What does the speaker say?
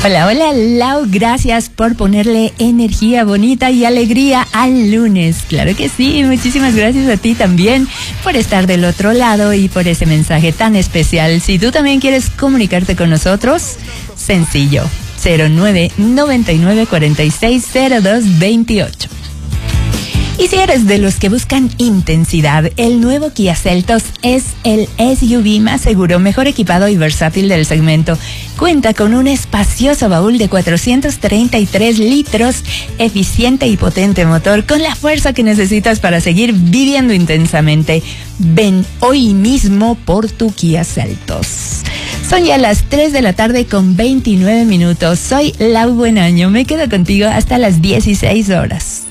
Hola, hola Lau, gracias por ponerle energía bonita y alegría al lunes. Claro que sí, muchísimas gracias a ti también por estar del otro lado y por ese mensaje tan especial. Si tú también quieres comunicarte con nosotros, sencillo, 0999460228. Y si eres de los que buscan intensidad, el nuevo Kia Seltos es el SUV más seguro, mejor equipado y versátil del segmento. Cuenta con un espacioso baúl de 433 litros, eficiente y potente motor, con la fuerza que necesitas para seguir viviendo intensamente. Ven hoy mismo por tu Kia Seltos. Son ya las 3 de la tarde con 29 minutos. Soy Lau Buenaño. Me quedo contigo hasta las 16 horas.